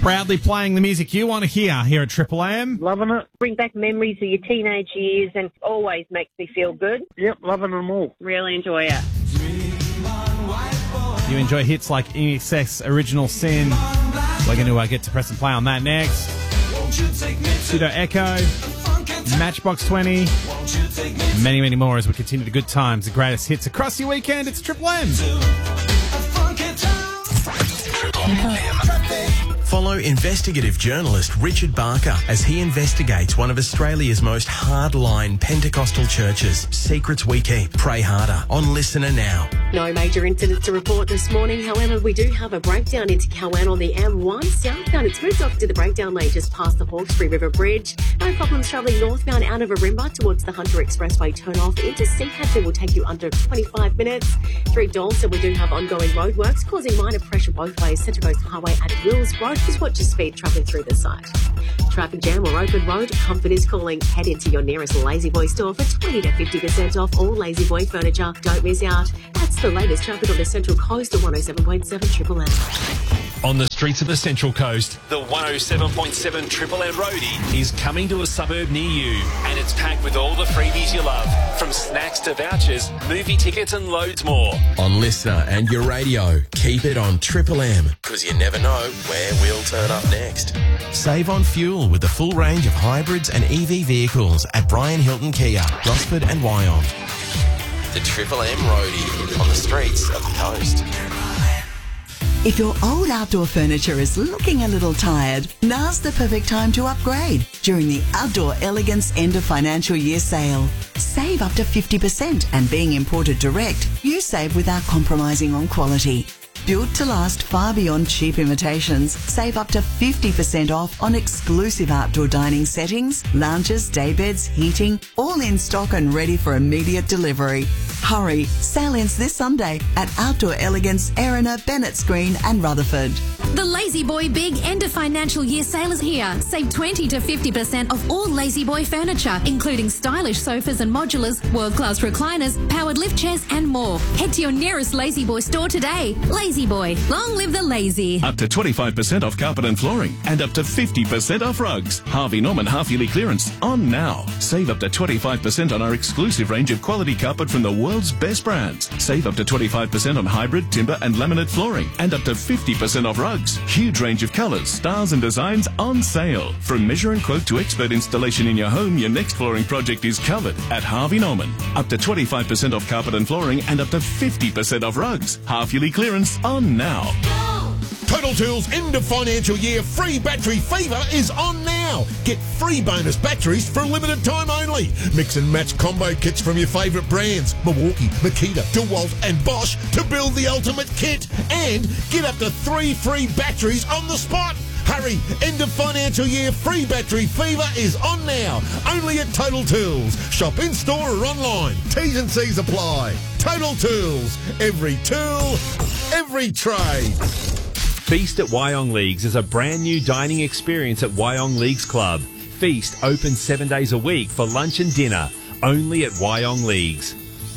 Proudly playing the music you want to hear here at Triple M. Loving it. Bring back memories of your teenage years and always makes me feel good. Yep, loving them all. Really enjoy it. You enjoy hits like EXS Original Sin. We're going to get to press and play on that next. Pseudo Echo, Matchbox 20, many, many more as we continue the good times, the greatest hits across your weekend. It's Triple M. Follow investigative journalist Richard Barker as he investigates one of Australia's most hardline Pentecostal churches. Secrets we keep. Pray harder. On Listener Now. No major incidents to report this morning. However, we do have a breakdown into Cowan on the M1 southbound. It's moved off to the breakdown lane just past the Hawkesbury River Bridge. No problems travelling northbound out of Arimba towards the Hunter Expressway turn-off into Seahampton will take you under 25 minutes. Through Dalston, we do have ongoing roadworks causing minor pressure both ways. Central Coast Highway at Wills Road is what your speed travelling through the site. Traffic jam or open road, Comfort is calling. Head into your nearest Lazy Boy store for 20 to 50% off all Lazy Boy furniture. Don't miss out. That's the latest traffic on the Central Coast of 107.7 Triple M. On the streets of the Central Coast, the 107.7 Triple M Roadie is coming to a suburb near you, and it's packed with all the freebies you love, from snacks to vouchers, movie tickets and loads more. On Listener and your radio, keep it on Triple M, because you never know where we'll turn up next. Save on fuel with the full range of hybrids and EV vehicles at Brian Hilton Kia, Gosford and Wyong. The Triple M Roadie on the streets of the coast. If your old outdoor furniture is looking a little tired, now's the perfect time to upgrade during the Outdoor Elegance End of Financial Year sale. Save up to 50%, and being imported direct, you save without compromising on quality. Built to last far beyond cheap imitations, save up to 50% off on exclusive outdoor dining settings, lounges, daybeds, heating, all in stock and ready for immediate delivery. Hurry, sale ends this Sunday at Outdoor Elegance, Erina, Bennett's Green and Rutherford. The Lazy Boy Big End of Financial Year sale is here. Save 20 to 50% off all Lazy Boy furniture, including stylish sofas and modulars, world-class recliners, powered lift chairs and more. Head to your nearest Lazy Boy store today. Lazy Boy, long live the lazy. Up to 25% off carpet and flooring, and up to 50% off rugs. Harvey Norman half-yearly clearance on now. Save up to 25% on our exclusive range of quality carpet from the world's best brands. Save up to 25% on hybrid, timber and laminate flooring, and up to 50% off rugs. Huge range of colours, styles and designs on sale. From measure and quote to expert installation in your home, your next flooring project is covered at Harvey Norman. Up to 25% off carpet and flooring and up to 50% off rugs. Half-yearly clearance on now. Total Tools end of financial year free battery fever is on now. Get free bonus batteries for a limited time only. Mix and match combo kits from your favourite brands, Milwaukee, Makita, DeWalt and Bosch, to build the ultimate kit. And get up to 3 free batteries on the spot. Hurry, end of financial year free battery fever is on now. Only at Total Tools. Shop in store or online. T's and C's apply. Total Tools. Every tool, every trade. Feast at Wyong Leagues is a brand new dining experience at Wyong Leagues Club. Feast open 7 days a week for lunch and dinner, only at Wyong Leagues.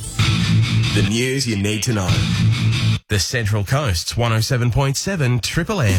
The news you need to know. The Central Coast's 107.7 Triple M.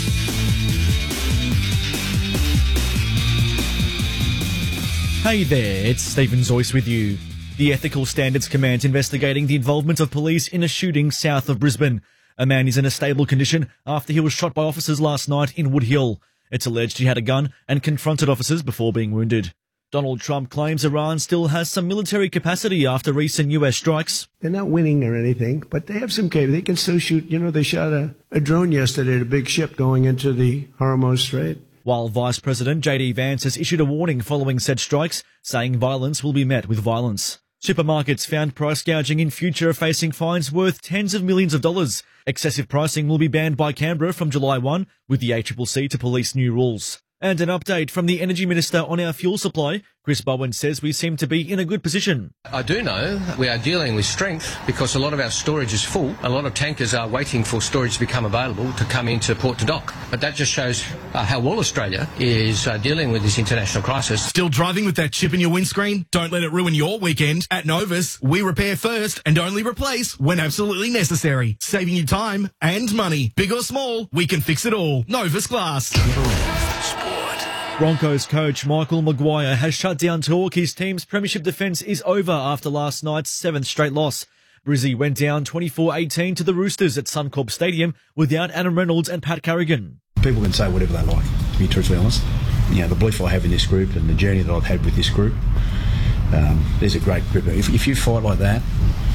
Hey there, it's Stephen Zoyce with you. The Ethical Standards Command's investigating the involvement of police in a shooting south of Brisbane. A man is in a stable condition after he was shot by officers last night in Woodhill. It's alleged he had a gun and confronted officers before being wounded. Donald Trump claims Iran still has some military capacity after recent US strikes. They're not winning or anything, but they have some capability. They can still shoot. You know, they shot a drone yesterday at a big ship going into the Hormuz Strait. While Vice President J.D. Vance has issued a warning following said strikes, saying violence will be met with violence. Supermarkets found price gouging in future are facing fines worth tens of millions of dollars. Excessive pricing will be banned by Canberra from July 1, with the ACCC to police new rules. And an update from the Energy Minister on our fuel supply. Chris Bowen says we seem to be in a good position. I do know we are dealing with strength because a lot of our storage is full. A lot of tankers are waiting for storage to become available to come into port to dock. But that just shows how well Australia is dealing with this international crisis. Still driving with that chip in your windscreen? Don't let it ruin your weekend. At Novus, we repair first and only replace when absolutely necessary. Saving you time and money. Big or small, we can fix it all. Novus Glass. Broncos coach Michael Maguire has shut down talk. His team's premiership defence is over after last night's 7th straight loss. Brizzy went down 24-18 to the Roosters at Suncorp Stadium without Adam Reynolds and Pat Carrigan. People can say whatever they like, to be truthfully honest. You know, the belief I have in this group and the journey that I've had with this group, there's a great group. If you fight like that,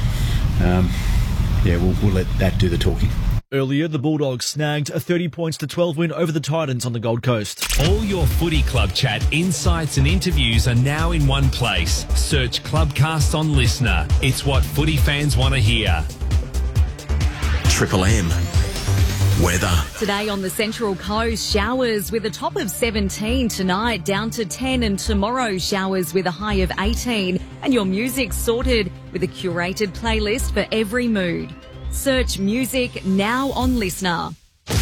we'll let that do the talking. Earlier, the Bulldogs snagged a 30 points to 12 win over the Titans on the Gold Coast. All your footy club chat, insights and interviews are now in one place. Search Clubcast on Listener. It's what footy fans want to hear. Triple M. Weather. Today on the Central Coast, showers with a top of 17 tonight, down to 10, and tomorrow showers with a high of 18. And your music sorted with a curated playlist for every mood. Search music now on Listener.